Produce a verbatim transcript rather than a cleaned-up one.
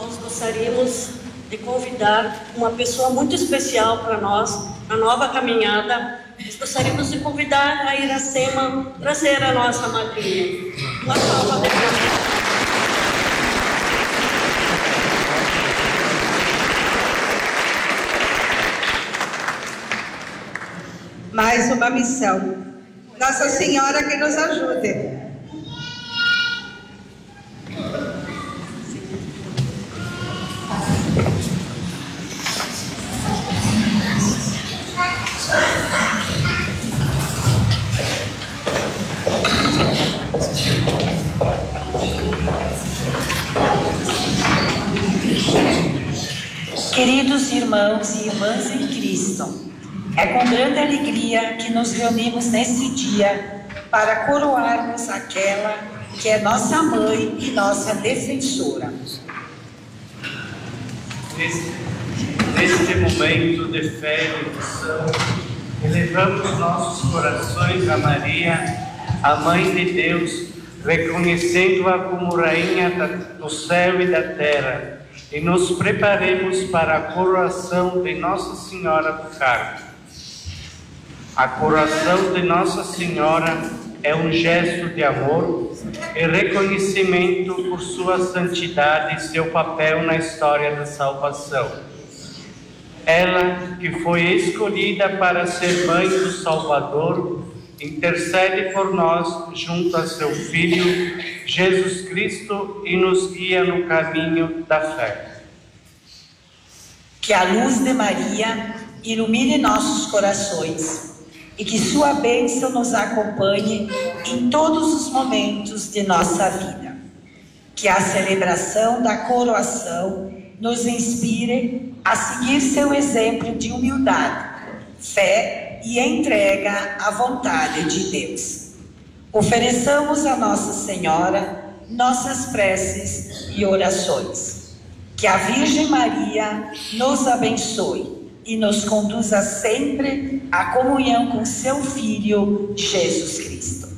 irmãos, gostaríamos de convidar uma pessoa muito especial para nós, na nova caminhada. Nós gostaríamos de convidar a Iracema para ser a nossa madrinha. Uma salva de palmas. Mais uma missão. Nossa Senhora que nos ajude. Queridos irmãos e irmãs em Cristo, é com grande alegria que nos reunimos nesse dia para coroarmos aquela que é nossa mãe e nossa defensora. Neste, neste momento de fé e devoção, elevamos nossos corações a Maria, a Mãe de Deus, reconhecendo-a como Rainha do céu e da terra, e nos preparemos para a coroação de Nossa Senhora do Carmo. A coroação de Nossa Senhora é um gesto de amor e reconhecimento por sua santidade e seu papel na história da salvação. Ela, que foi escolhida para ser mãe do Salvador, intercede por nós junto a seu Filho, Jesus Cristo, e nos guia no caminho da fé. Que a luz de Maria ilumine nossos corações e que sua bênção nos acompanhe em todos os momentos de nossa vida. Que a celebração da coroação nos inspire a seguir seu exemplo de humildade, fé e entrega à vontade de Deus. Ofereçamos a Nossa Senhora nossas preces e orações. Que a Virgem Maria nos abençoe e nos conduza sempre à comunhão com seu Filho, Jesus Cristo.